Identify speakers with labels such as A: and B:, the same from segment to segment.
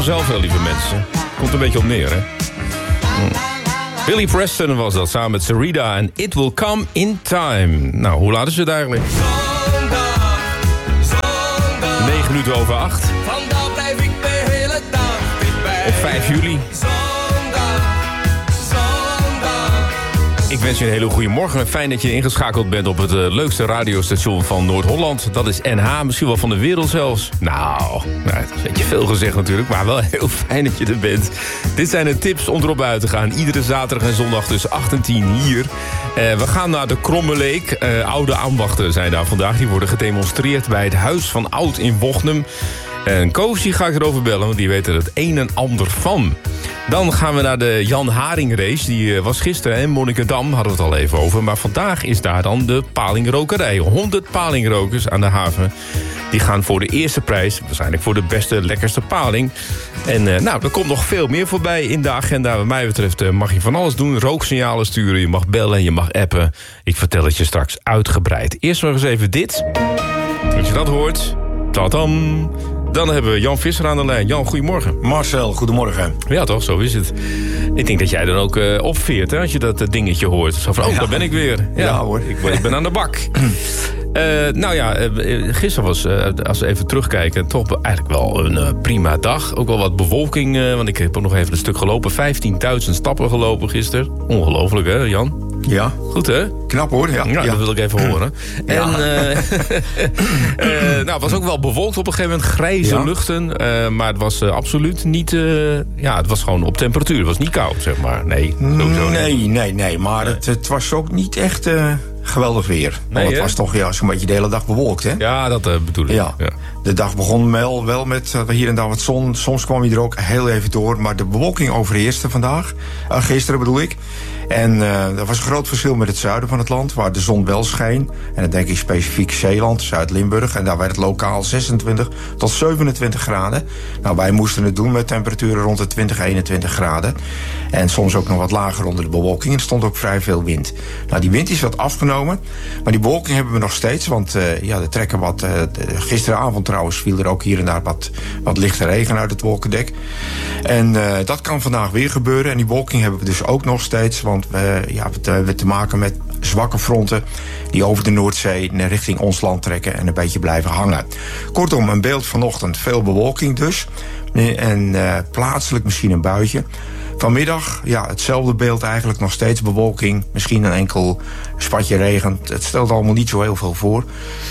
A: Zelf wel, lieve mensen. Komt een beetje op neer, hè? Billy Preston was dat, samen met Sarita en It Will Come in Time. Nou, hoe laat is het eigenlijk? 9 minuten over 8.
B: Vandaag blijf ik de hele dag dichtbij.
A: Op 5 juli. Ik wens je een hele goede morgen. Fijn dat je ingeschakeld bent op het leukste radiostation van Noord-Holland. Dat is NH, misschien wel van de wereld zelfs. Nou, dat is een beetje veel gezegd natuurlijk, maar wel heel fijn dat je er bent. Dit zijn de tips om erop uit te gaan. Iedere zaterdag en zondag tussen 8 en 10 hier. We gaan naar de Krommeleek. Oude ambachten zijn daar vandaag. Die worden gedemonstreerd bij het Huis van Oud in Wochnum. En Koosje ga ik erover bellen, want die weet er het een en ander van. Dan gaan we naar de Jan Haring race. Die was gisteren in Monnikendam, hadden we het al even over. Maar vandaag is daar dan de palingrokerij. 100 palingrokers aan de haven. Die gaan voor de eerste prijs. Waarschijnlijk voor de beste, lekkerste paling. En er komt nog veel meer voorbij in de agenda. Wat mij betreft mag je van alles doen. Rooksignalen sturen, je mag bellen en je mag appen. Ik vertel het je straks uitgebreid. Eerst nog eens even dit. Als je dat hoort, tadam. Dan hebben we Jan Visser aan de lijn. Jan, goedemorgen.
C: Marcel, goedemorgen.
A: Ja toch, zo is het. Ik denk dat jij dan ook opveert, hè, als je dat dingetje hoort. Zo van, daar ben ik weer.
C: Ja hoor.
A: Ik ben aan de bak. Gisteren was, als we even terugkijken, toch eigenlijk wel een prima dag. Ook wel wat bewolking, want ik heb ook nog even een stuk gelopen. 15.000 stappen gelopen gisteren. Ongelooflijk, hè, Jan?
C: Ja.
A: Goed, hè?
C: Knap, hoor. Ja.
A: Dat wil ik even horen.
C: Ja.
A: En het was ook wel bewolkt op een gegeven moment. Grijze luchten. Maar het was absoluut niet... het was gewoon op temperatuur. Het was niet koud, zeg maar. Nee, sowieso niet.
C: Nee. Maar het was ook niet echt geweldig weer.
A: Nee,
C: het was toch zo'n beetje de hele dag bewolkt, hè?
A: Ja, dat bedoel ik.
C: Ja. De dag begon wel met hier en daar wat zon. Soms kwam hij er ook heel even door. Maar de bewolking overheerste gisteren bedoel ik. En er was een groot verschil met het zuiden van het land, waar de zon wel scheen. En dan denk ik specifiek Zeeland, Zuid-Limburg. En daar werd het lokaal 26 tot 27 graden. Nou, wij moesten het doen met temperaturen rond de 20, 21 graden. En soms ook nog wat lager onder de bewolking. En er stond ook vrij veel wind. Nou, die wind is wat afgenomen. Maar die bewolking hebben we nog steeds. Want er trekken wat... gisteravond trouwens viel er ook hier en daar wat lichte regen uit het wolkendek. En dat kan vandaag weer gebeuren. En die bewolking hebben we dus ook nog steeds. Want we hebben te maken met zwakke fronten die over de Noordzee richting ons land trekken en een beetje blijven hangen. Kortom, een beeld vanochtend, veel bewolking dus. En plaatselijk misschien een buitje. Vanmiddag, hetzelfde beeld eigenlijk, nog steeds bewolking. Misschien een enkel spatje regen. Het stelt allemaal niet zo heel veel voor.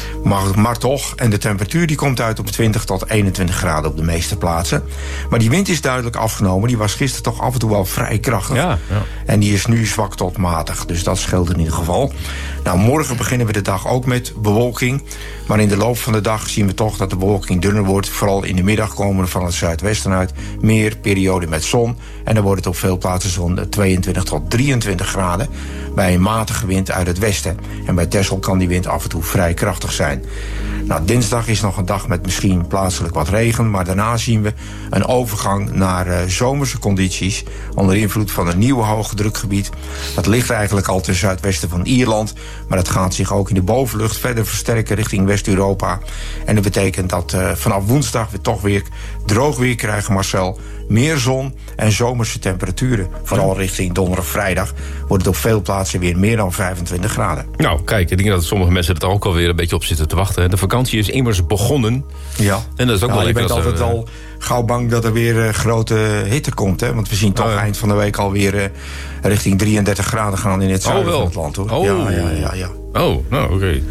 C: Maar toch, en de temperatuur die komt uit op 20 tot 21 graden op de meeste plaatsen. Maar die wind is duidelijk afgenomen. Die was gisteren toch af en toe wel vrij krachtig.
A: Ja.
C: En die is nu zwak tot matig. Dus dat scheelt in ieder geval. Nou, morgen beginnen we de dag ook met bewolking. Maar in de loop van de dag zien we toch dat de bewolking dunner wordt. Vooral in de middag komen we van het zuidwesten uit. Meer perioden met zon. En dan wordt het op veel plaatsen zo'n 22 tot 23 graden. Bij een matige wind uit het westen. En bij Texel kan die wind af en toe vrij krachtig zijn. Nou, dinsdag is nog een dag met misschien plaatselijk wat regen. Maar daarna zien we een overgang naar zomerse condities. Onder invloed van een nieuwe hoge drukgebied. Dat ligt eigenlijk al ten zuidwesten van Ierland. Maar dat gaat zich ook in de bovenlucht verder versterken richting West-Europa. En dat betekent dat vanaf woensdag we toch weer droog weer krijgen, Marcel. Meer zon en zomerse temperaturen. Vooral richting donderdag, vrijdag wordt het op veel plaatsen weer meer dan 25 graden.
A: Nou, kijk, ik denk dat sommige mensen er ook alweer een beetje op zitten te wachten. De vakantie is immers begonnen.
C: Ja,
A: en dat is ook wel
C: je bent altijd al gauw bang dat er weer grote hitte komt. Hè? Want we zien toch eind van de week alweer richting 33 graden gaan in het zuiden van het land. Hoor.
A: Oh,
C: ja.
A: Oh, nou oké.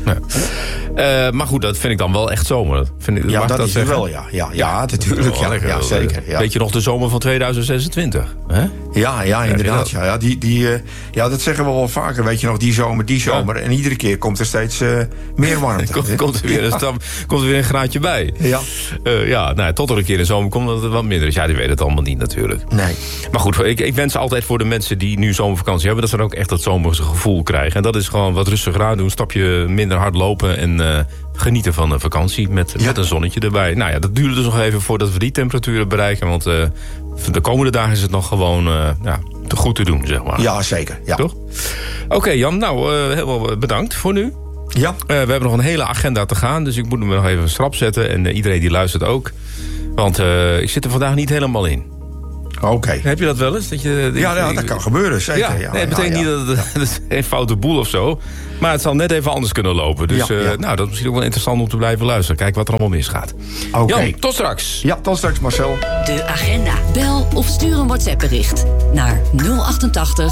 A: Nou. Maar goed, dat vind ik dan wel echt zomer.
C: Dat is wel, ja, natuurlijk. Ja, zeker. Ja.
A: Weet je nog de zomer van 2026? Hè?
C: Ja, inderdaad. Dat zeggen we wel vaker. Weet je nog, die zomer. En iedere keer komt er steeds meer warmte.
A: komt er weer een graadje bij.
C: Ja.
A: Tot er een keer in zomer komt dat het wat minder is. Ja, die weet het allemaal niet natuurlijk.
C: Nee.
A: Maar goed, ik wens altijd voor de mensen die nu zomervakantie hebben, dat ze dan ook echt dat zomerse gevoel krijgen. En dat is gewoon wat rustiger aan doen. Een stapje minder hard lopen en genieten van een vakantie met een zonnetje erbij. Nou ja, dat duurde dus nog even voordat we die temperaturen bereiken. Want de komende dagen is het nog gewoon te goed te doen, zeg maar.
C: Ja, zeker. Ja.
A: Toch? Oké, Jan, nou, heel bedankt voor nu.
C: Ja.
A: We hebben nog een hele agenda te gaan, dus ik moet hem nog even schrap zetten. En iedereen die luistert ook. Want ik zit er vandaag niet helemaal in.
C: Oké.
A: Heb je dat wel eens?
C: Dat kan gebeuren, zeker.
A: Ja, nee, het betekent niet dat het is geen foute boel of zo. Maar het zal net even anders kunnen lopen. Dus nou, dat is misschien ook wel interessant om te blijven luisteren. Kijk wat er allemaal misgaat. Jan, tot straks.
C: Ja, tot straks, Marcel.
D: De agenda. Bel of stuur een WhatsApp-bericht naar 088